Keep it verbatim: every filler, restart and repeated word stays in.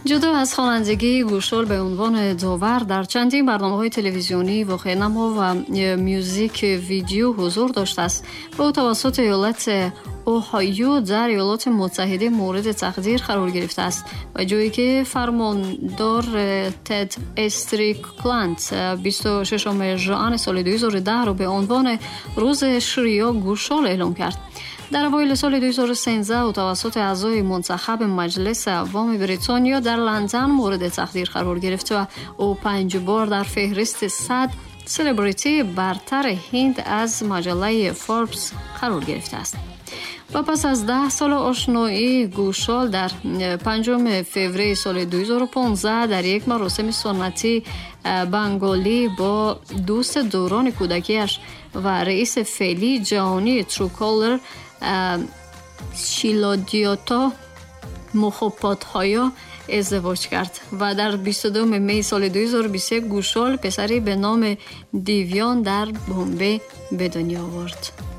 جدا از خوانندگی، گوشال به عنوان داور در چندین برنامه‌های تلویزیونی، واقعه‌نما و میوزیک ویدیو حضور داشته است. با توسط ایالت اوهایو در ایالات متحده مورد تقدیر قرار گرفته است و جایی که فرماندار تد استریکلند بیست و ششم ژوئن سال دو هزار و ده را به عنوان روز شریا گوشال اعلام کرد. در اوایل سال دو هزار و سیزده او توسط اعضای منتخب مجلس عوام بریتانیا در لندن مورد تقدیر قرار گرفت و او پنج بار در فهرست صد سلبریتی برتر هند از مجله فوربس قرار گرفته است. و پس از ده سال آشنایی، گوشال در پنجم فوریه سال دو هزار و پانزده در یک مراسم سنتی بنگالی با دوست دوران کودکیش و رئیس فعلی جهانی تروکالر شیلادیاتا مخوپادهایا ازدواج کرد و در بیست و دوم می سال دو هزار و بیست و یک گوشال پسری به نام دیویان در بمبی به دنیا آورد.